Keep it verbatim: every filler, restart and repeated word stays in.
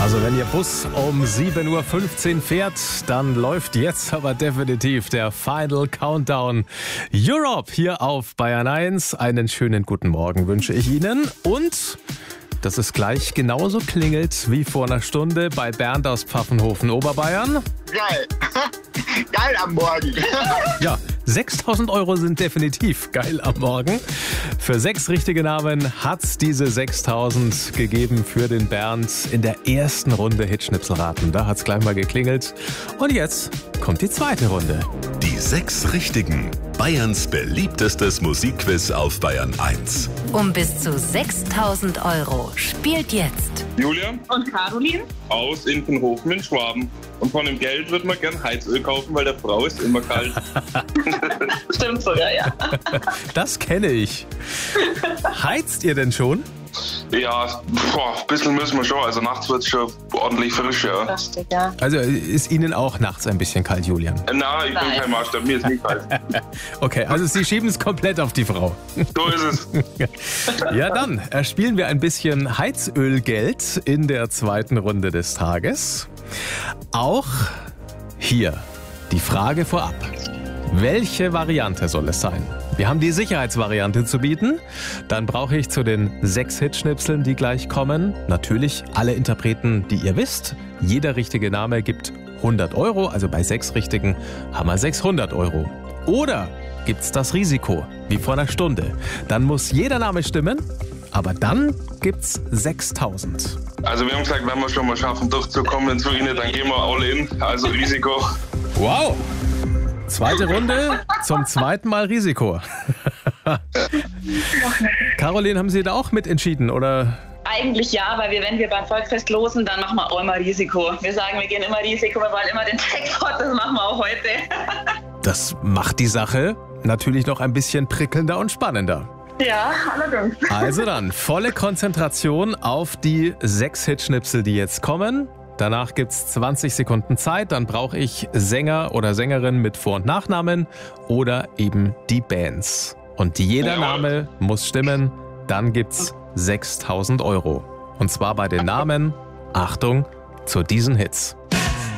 Also wenn Ihr Bus um sieben Uhr fünfzehn fährt, dann läuft jetzt aber definitiv der Final Countdown Europe hier auf Bayern eins. Einen schönen guten Morgen wünsche ich Ihnen und dass es gleich genauso klingelt wie vor einer Stunde bei Bernd aus Pfaffenhofen, Oberbayern. Geil. Geil am Morgen. Ja, sechstausend Euro sind definitiv geil am Morgen. Für sechs richtige Namen hat's diese sechstausend gegeben für den Bernd in der ersten Runde Hitschnipselraten. Da hat's gleich mal geklingelt. Und jetzt kommt die zweite Runde. Die sechs Richtigen. Bayerns beliebtestes Musikquiz auf Bayern eins. Um bis zu sechstausend Euro spielt jetzt Julian und Caroline aus Inkenhofen in Schwaben. Und von dem Geld wird man gern Heizöl kaufen, weil der Frau ist immer kalt. Stimmt sogar, ja. Das kenne ich. Heizt ihr denn schon? Ja, boah, ein bisschen müssen wir schon. Also nachts wird es schon ordentlich frisch, ja. Das steht, ja. Also ist Ihnen auch nachts ein bisschen kalt, Julian? Na, ich Nein. bin kein Maßstab, mir ist nicht kalt. Okay, also Sie schieben es komplett auf die Frau. So ist es. Ja, dann erspielen wir ein bisschen Heizölgeld in der zweiten Runde des Tages. Auch hier die Frage vorab. Welche Variante soll es sein? Wir haben die Sicherheitsvariante zu bieten. Dann brauche ich zu den sechs Hitschnipseln, die gleich kommen, natürlich alle Interpreten, die ihr wisst. Jeder richtige Name gibt hundert Euro, also bei sechs richtigen haben wir sechshundert Euro. Oder gibt's das Risiko, wie vor einer Stunde. Dann muss jeder Name stimmen, aber dann gibt's sechstausend. Also wir haben gesagt, wenn wir schon mal schaffen, durchzukommen zu Ihnen, dann gehen wir all in. Also Risiko. Wow! Zweite Runde, zum zweiten Mal Risiko. Caroline, haben Sie da auch mitentschieden, oder? Eigentlich ja, weil wir, wenn wir beim Volksfest losen, dann machen wir auch immer Risiko. Wir sagen, wir gehen immer Risiko, wir wollen immer den Jackpot, das machen wir auch heute. Das macht die Sache natürlich noch ein bisschen prickelnder und spannender. Ja, allerdings. Also dann, volle Konzentration auf die sechs Hitschnipsel, die jetzt kommen. Danach gibt's zwanzig Sekunden Zeit, dann brauche ich Sänger oder Sängerin mit Vor- und Nachnamen oder eben die Bands. Und jeder Name muss stimmen, dann gibt's sechstausend Euro. Und zwar bei den Namen, Achtung, zu diesen Hits.